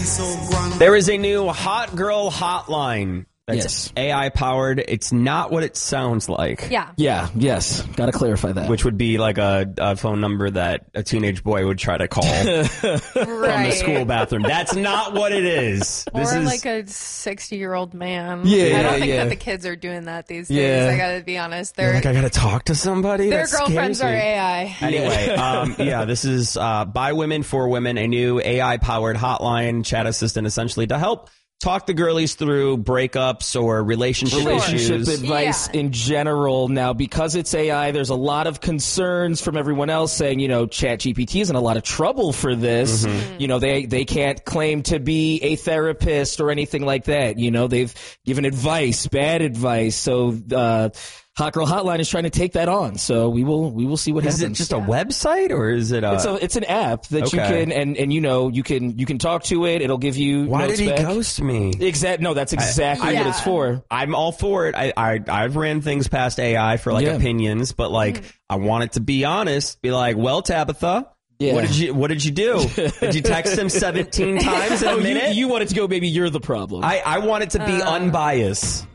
There is a new hot girl hotline that's Yes. AI powered. It's not what it sounds like. Yeah. Yeah, yes. Got to clarify that. Which would be like a phone number that a teenage boy would try to call from the school bathroom. That's not what it is. This Or is like a 60-year-old man. Yeah, I don't think yeah. that the kids are doing that these days. Yeah. I gotta be honest. You're like, I gotta talk to somebody. Their That scares girlfriends are me. AI. Anyway, this is by women for women, a new AI-powered hotline chat assistant, essentially to help talk the girlies through breakups or relationship relationship issues. advice in general. Now, because it's AI, there's a lot of concerns from everyone else saying, ChatGPT is in a lot of trouble for this. They can't claim to be a therapist or anything like that. They've given advice, bad advice. So, Hot Girl Hotline is trying to take that on. So we will see what happens. Is it just a website or is it It's an app that you can and you can talk to it. It'll give you Why notes did he back. ghost me? No, that's exactly what it's for. I'm all for it. I've ran things past AI for opinions, but I want it to be honest. Be like, well, Tabitha, Yeah. what did you do? Did you text him 17 times in a minute? You want it to go, maybe you're the problem. I want it to be unbiased.